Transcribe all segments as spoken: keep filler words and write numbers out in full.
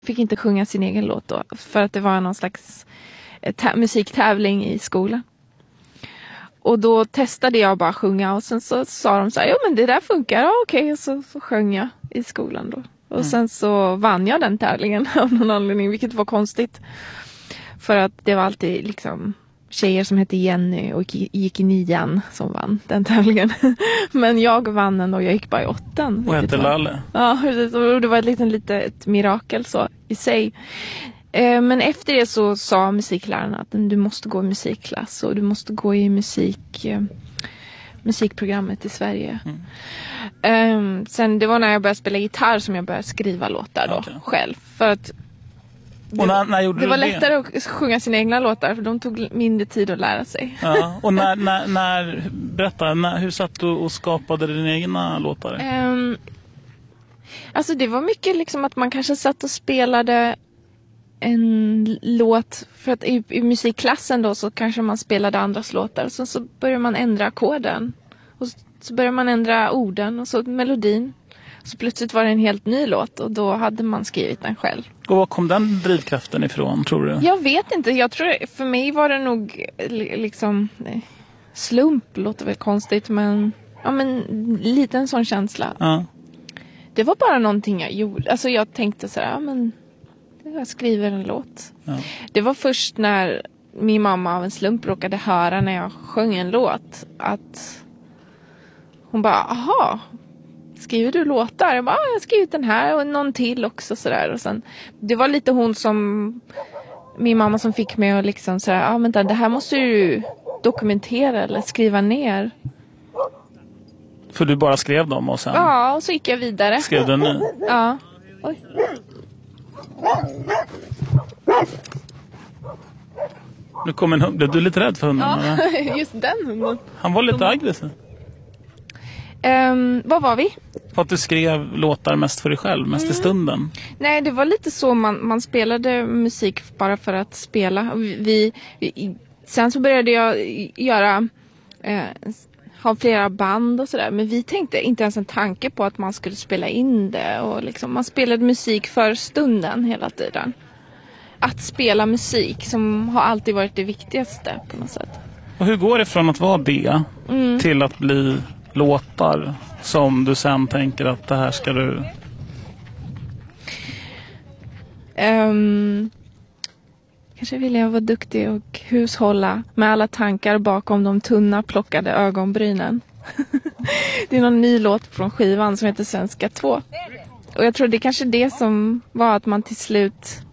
Fick inte sjunga sin egen låt då, för att det var någon slags tä- musiktävling i skolan. Och då testade jag bara sjunga och sen så sa de så här, ja men det där funkar, ja, okej, så, så sjöng jag i skolan då. Och mm. sen så vann jag den tävlingen av någon anledning, vilket var konstigt. För att det var alltid liksom tjejer som hette Jenny och gick i nian som vann den tävlingen. Men jag vann den och jag gick bara i åttan. Och hette Lalle. Ja, och det var ett litet, litet mirakel så i sig. Men efter det så sa musiklärarna att du måste gå i musikklass och du måste gå i musik, musikprogrammet i Sverige. Mm. Sen det var när jag började spela gitarr som jag började skriva låtar då, okay. själv. För att det, när, när gjorde det var det? lättare att sjunga sina egna låtar för de tog mindre tid att lära sig. Ja, och när, när, när berätta, när, hur satt du och skapade dina egna låtar? Um, alltså det var mycket liksom att man kanske satt och spelade en låt, för att i, i musikklassen då så kanske man spelade andras låtar och så, så börjar man ändra ackorden och så, så börjar man ändra orden och så melodin. Så plötsligt var det en helt ny låt och då hade man skrivit den själv. Och var kom den drivkraften ifrån, tror du? Jag vet inte. Jag tror, för mig var det nog liksom slump, låter väl konstigt, men ja, men lite en sån känsla. Ja. Det var bara någonting jag gjorde. Alltså jag tänkte så här, ja, men jag skriver en låt. Ja. Det var först när min mamma av en slump råkade höra när jag sjöng en låt att hon bara, aha, skriver du låtar? Jag bara, jag har skrivit den här och någon till också sådär. Och sen, det var lite hon som, min mamma som fick mig att liksom sådär, ja ah, vänta, det här måste du dokumentera eller skriva ner. För du bara skrev dem och sen? Ja, och så gick jag vidare. Skrev du nu? Ja. Oj. Nu kom en hund. Blev du lite rädd för hunden? Ja, eller? just den hunden. Han var lite aggressiv. Um, vad var vi? För att du skrev låtar mest för dig själv, mest mm. i stunden. Nej, det var lite så man, man spelade musik bara för att spela. Vi, vi, sen så började jag göra eh, ha flera band och sådär. Men vi tänkte inte ens en tanke på att man skulle spela in det. Och liksom, man spelade musik för stunden hela tiden. Att spela musik som har alltid varit det viktigaste på något sätt. Och hur går det från att vara det mm. till att bli låtar som du sen tänker att det här ska du... Um, kanske vill jag vara duktig och hushålla med alla tankar bakom de tunna plockade ögonbrynen. Det är någon ny låt från skivan som heter Svenska två. Och jag tror det är kanske det som var att man till slut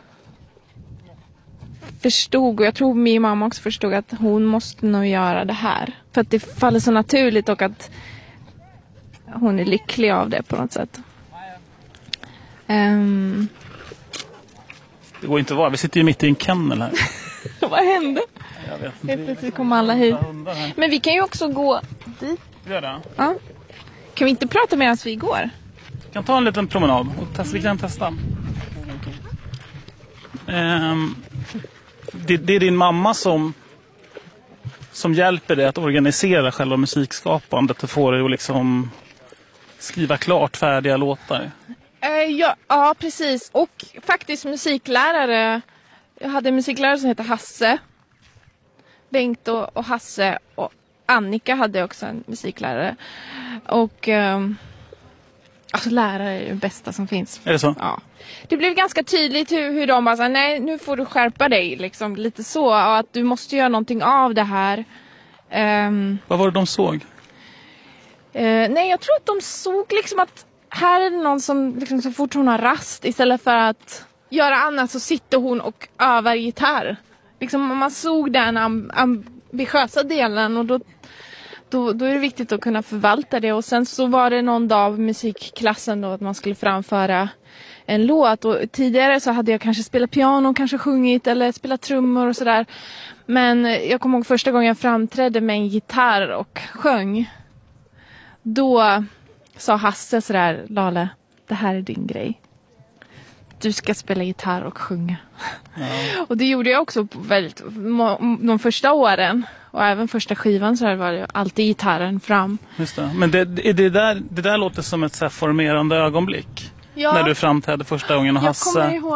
förstod, och jag tror min mamma också förstod att hon måste nog göra det här. För att det faller så naturligt och att hon är lycklig av det på något sätt. Um... Det går inte att vara, vi sitter ju mitt i en kennel här. Vad hände? Jag vet inte. Helt plötsligt kom alla hit. Men vi kan ju också gå dit. Gör det? Ja. Kan vi inte prata medan vi går? Vi kan ta en liten promenad och testa, vi kan testa. Um... Det, det är din mamma som som hjälper dig att organisera själva musikskapandet och få dig att liksom skriva klart färdiga låtar. Uh, ja, ja, precis. Och faktiskt musiklärare. Jag hade en musiklärare som heter Hasse. Bengt och, och Hasse och Annika hade också en musiklärare. Och um, alltså lärare är det bästa som finns. Är det så? Ja. Det blev ganska tydligt hur, hur de bara sa, nej nu får du skärpa dig liksom, lite så, och att du måste göra någonting av det här. Um, Vad var det de såg? Uh, nej, jag tror att de såg liksom att här är det någon som liksom, så fort hon har rast, istället för att göra annat så sitter hon och övar gitarr. Liksom, man såg den amb- ambitiösa delen, och då Då, då är det viktigt att kunna förvalta det. Och sen så var det någon dag av musikklassen då att man skulle framföra en låt. Och tidigare så hade jag kanske spelat piano, kanske sjungit eller spelat trummor och sådär. Men jag kommer ihåg första gången jag framträdde med en gitarr och sjöng. Då sa Hasse sådär, Lale, det här är din grej. Du ska spela gitarr och sjunga. Ja. Och det gjorde jag också väldigt, de första åren. Och även första skivan så här var det alltid gitarren fram. Just det. Men det, det, där, det där låter som ett så här formerande ögonblick. Ja. När du framträdde första gången och Jag Hasse. kommer ihåg